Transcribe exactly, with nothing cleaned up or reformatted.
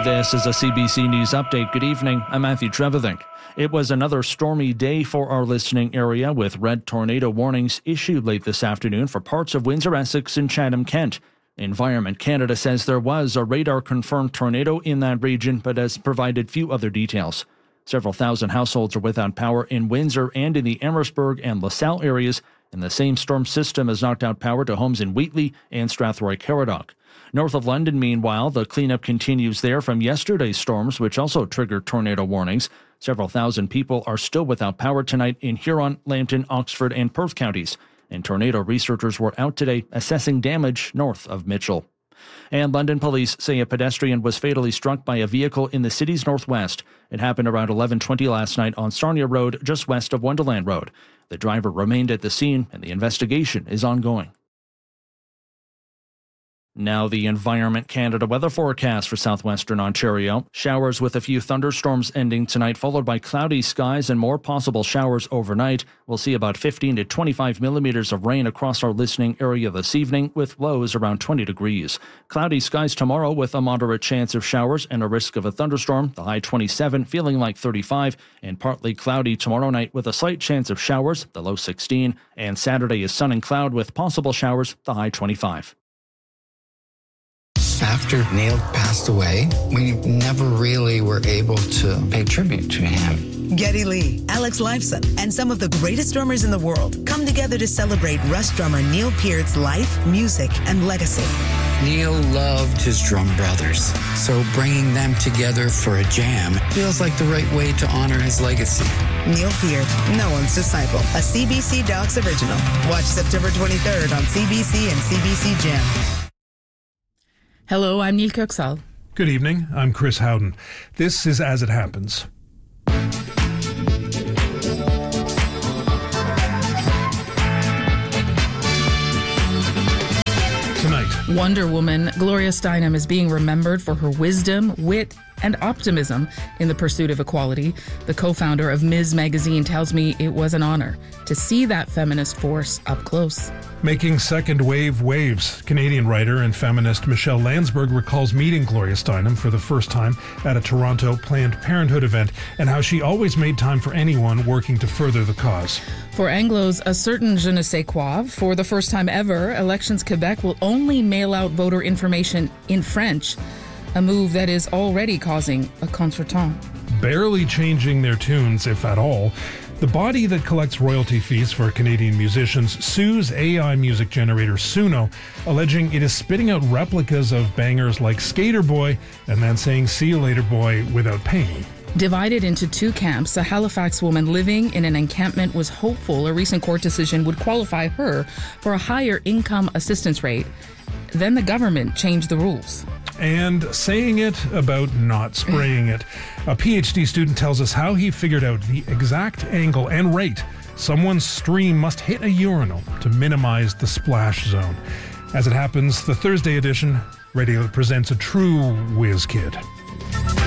This is a C B C News Update. Good evening. I'm Matthew Trevithink. It was another stormy day for our listening area, with red tornado warnings issued late this afternoon for parts of Windsor, Essex and Chatham-Kent. Environment Canada says there was a radar-confirmed tornado in that region, but has provided few other details. Several thousand households are without power in Windsor and in the Amherstburg and LaSalle areas, and the same storm system has knocked out power to homes in Wheatley and Strathroy-Caradoc. North of London, meanwhile, the cleanup continues there from yesterday's storms, which also triggered tornado warnings. Several thousand people are still without power tonight in Huron, Lambton, Oxford, and Perth counties. And tornado researchers were out today assessing damage north of Mitchell. And London police say a pedestrian was fatally struck by a vehicle in the city's northwest. It happened around eleven twenty last night on Sarnia Road, just west of Wonderland Road. The driver remained at the scene, and the investigation is ongoing. Now the Environment Canada weather forecast for southwestern Ontario. Showers with a few thunderstorms ending tonight, followed by cloudy skies and more possible showers overnight. We'll see about fifteen to twenty-five millimeters of rain across our listening area this evening, with lows around twenty degrees. Cloudy skies tomorrow with a moderate chance of showers and a risk of a thunderstorm. The high twenty-seven, feeling like thirty-five. And partly cloudy tomorrow night with a slight chance of showers, the low sixteen. And Saturday is sun and cloud with possible showers, the high twenty-five. After Neil passed away, we never really were able to pay tribute to him. Geddy Lee, Alex Lifeson, and some of the greatest drummers in the world come together to celebrate Rush drummer Neil Peart's life, music, and legacy. Neil loved his drum brothers, so bringing them together for a jam feels like the right way to honor his legacy. Neil Peart, no one's disciple, a C B C Docs original. Watch September twenty-third on C B C and C B C Gem. Hello, I'm Neil Kirksall. Good evening, I'm Chris Howden. This is As It Happens. Tonight, Wonder Woman Gloria Steinem is being remembered for her wisdom, wit, and optimism in the pursuit of equality. The co-founder of Ms. Magazine tells me it was an honor to see that feminist force up close. Making second wave waves, Canadian writer and feminist Michelle Landsberg recalls meeting Gloria Steinem for the first time at a Toronto Planned Parenthood event, and how she always made time for anyone working to further the cause. For Anglos, a certain je ne sais quoi, for the first time ever, Elections Quebec will only mail out voter information in French, a move that is already causing a contretemps. Barely changing their tunes, if at all. The body that collects royalty fees for Canadian musicians sues A I music generator Suno, alleging it is spitting out replicas of bangers like Skater Boy and then saying "see you later boy" without paying. Divided into two camps, a Halifax woman living in an encampment was hopeful a recent court decision would qualify her for a higher income assistance rate. Then the government changed the rules. And saying it about not spraying it. A PhD student tells us how he figured out the exact angle and rate someone's stream must hit a urinal to minimize the splash zone. As it happens, the Thursday edition, Radio presents a true whiz kid.